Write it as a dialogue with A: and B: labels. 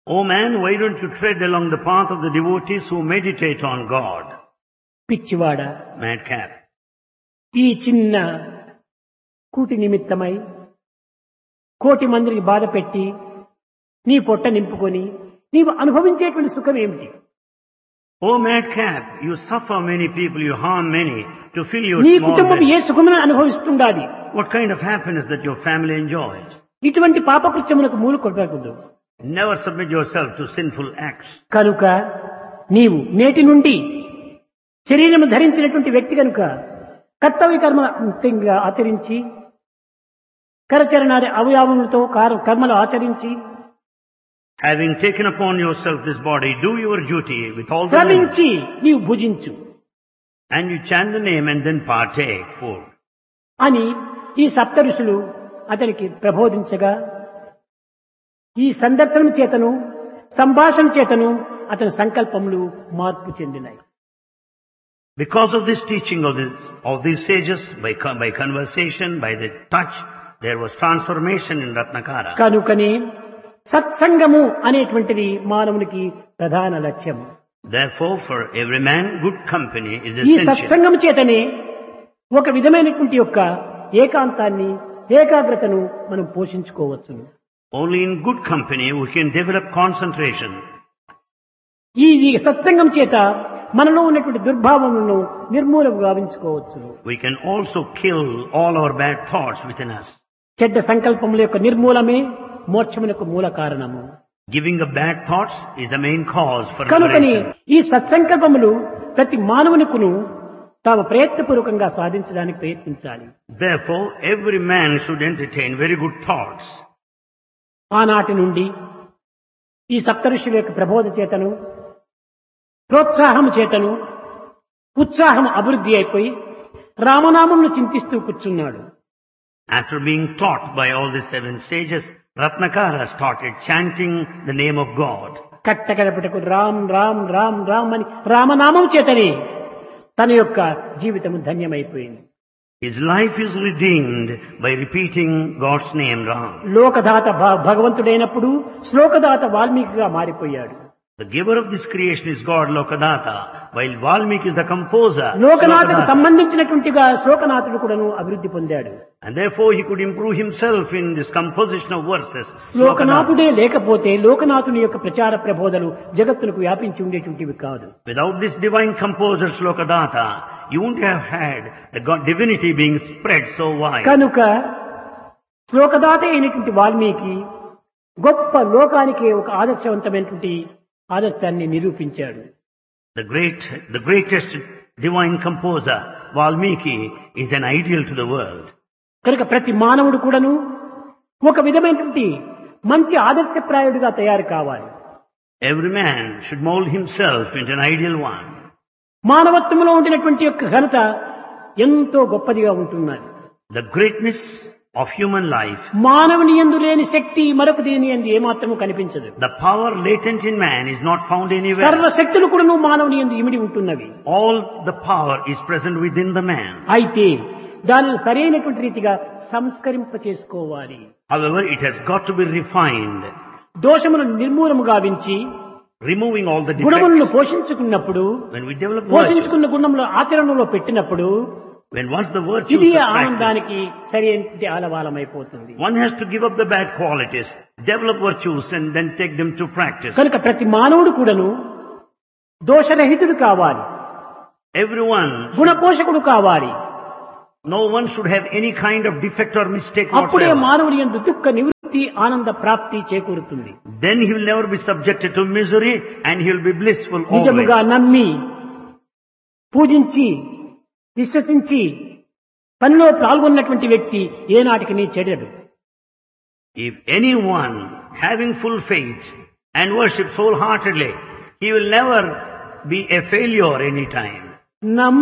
A: O man, why don't you tread along the path of the devotees who meditate on God?
B: పిచ్చివాడ,
A: Madcap.
B: ఈ చిన్న కూటి నిమిత్తమై కోటి మందిని బాధ పెట్టి నీ పొట్ట నింపుకొని నీవు అనుభవించేటువంటి సుఖం ఏమిటి?
A: O madcap, you suffer many people, you harm many to fill your
B: నీ
A: small
B: కుటుంబం ఏ
A: belly.
B: సుఖమును అనుభవిస్తుండాలి?
A: What kind of happiness that your family enjoys?
B: ఇటువంటి పాపకృత్యములకు మూలు కొట్టకూడదు.
A: Never submit yourself to sinful acts.
B: కనుక నీవు నేటి నుండి శరీరము ధరించినటువంటి వ్యక్తి కనుక కర్తవ్య కర్మ అంతంగా ఆచరించి కరచరణాది అవయవములతో కర్మలు ఆచరించి
A: Having taken upon yourself this body, do your duty with all the limbs.
B: శ్రమించి నీవు భుజించు
A: And you chant the name and then partake food.
B: అని ఈ సప్త ఋషులు అతనికి ప్రబోధించగా ఈ సందర్శనం చేతను సంభాషణ చేతను అతని సంకల్పములు మార్పు చెందినాయి.
A: Because of this teaching of these sages, by conversation, by the touch, there was transformation in Ratnakara.
B: కనుకని సత్సంగము అనేటువంటిది మానవునికి ప్రధాన లక్ష్యం.
A: Therefore, for every man, good company is
B: ఈ
A: essential.
B: సత్సంగం చేతనే ఒక విధమైనటువంటి యొక్క ఏకాంతాన్ని ఏకాగ్రతను మనం పోషించుకోవచ్చును.
A: Only in good company we can develop concentration.
B: ఈ సత్సంగం చేత మనలో ఉన్నటువంటి దుర్భావములను నిర్మూలం గావించుకోవచ్చును.
A: We can also kill all our bad thoughts within us.
B: చెడ్డ సంకల్పముల యొక్క నిర్మూలమే మోక్షమునకు మూల కారణము.
A: Giving up bad thoughts is the main cause for
B: కనుకని
A: liberation.
B: ఈ సత్సంకల్పములు ప్రతి మానవునికును తాము ప్రయత్నపూర్వకంగా సాధించడానికి ప్రయత్నించాలి.
A: Therefore, every man should entertain very good thoughts.
B: ఆనాటి నుండి ఈ సప్తఋషుల యొక్క ప్రబోధ చేతను ప్రోత్సాహం చేతను ఉత్సాహం అభివృద్ధి అయిపోయి రామనామంను చింతిస్తూ కూర్చున్నాడు.
A: After being taught by all the 7 sages, Ratnakara started chanting the name of God.
B: కట్టకడపటకు Ram Ram Ram Ram అని రామనామం చేతనే తన యొక్క జీవితం ధన్యమైపోయింది.
A: His life is redeemed by repeating God's name Ram.
B: లోకదాత భగవంతుడైనప్పుడు శ్లోకదాత వాల్మీకిగా మారిపోయాడు.
A: The giver of this creation is God, Lokadata, while Valmiki is the composer.
B: లోకనాథకు
A: Slokadata.
B: సంబంధించినట్టుగా శ్లోకనాథుడు కూడాను అభివృద్ధి పొందాడు.
A: And therefore he could improve himself in this composition of verses.
B: శ్లోకనాథుడే లేకపోతే లోకనాథుని యొక్క ప్రచార ప్రబోధలు జగత్తులకు వ్యాపించి ఉండేటువంటివి కాదు.
A: Without this divine composer Slokadata, you wouldn't have had the God divinity being spread so wide.
B: కనుక శ్లోకదాత అయినటువంటి వాల్మీకి గొప్ప లోకానికి ఒక ఆదర్శవంతమైనటువంటి ఆదర్శాన్ని నిరూపించాడు.
A: The greatest divine composer, Valmiki, is an ideal to the world.
B: కనుక ప్రతి మానవుడు కూడాను ఒక విధమైనటువంటి మంచి ఆదర్శప్రాయుడిగా తయారు కావాలి.
A: Every man should mold himself into an ideal one.
B: మానవత్వంలో ఉండినటువంటి యొక్క ఘనత ఎంతో గొప్పదిగా ఉంటున్నది.
A: The greatness of human life,
B: మానవుని యందు లేని శక్తి మరొక దీని యందు ఏమాత్రము కనిపించదు.
A: the power latent in man is not found anywhere.
B: సర్వశక్తులు కూడాను మానవుని యందు ఇమిడి ఉంటున్నవి.
A: All the power is present within the man.
B: అయితే దానిని సరైనటువంటి రీతిగా సంస్కరింప చేసుకోవాలి.
A: However, it has got to be refined,
B: దోషములను నిర్మూలము గావించి
A: removing all the
B: గుణములను
A: defects.
B: పోషించుకున్నప్పుడు
A: When we develop virtues,
B: పోషించుకున్న గుణములు ఆచరణలో పెట్టినప్పుడు
A: when once the virtues
B: ఇది
A: are practiced,
B: ఆనందానికి సరైనటువంటి ఆలవాలమైపోతుంది.
A: one has to give up the bad qualities, develop virtues and then take them to practice.
B: కనుక ప్రతి మానవుడు కూడాను దోషరహితుడు కావాలి,
A: Everyone,
B: గుణపోషకుడు కావాలి.
A: no one should have any kind of defect or mistake
B: అప్పుడే
A: whatsoever.
B: మానవుని యందు దుఃఖ నివృత్తి ఆనంద ప్రాప్తి చేకూరుతుంది.
A: Then he will never be subjected to misery and he will be blissful
B: నిజముగా
A: always.
B: నమ్మి పూజించి విశ్వసించి పనిలో పాల్గొన్నటువంటి వ్యక్తి ఏనాటికి నీ చెడడు.
A: If anyone having full faith and worship wholeheartedly, he will never be a failure any time.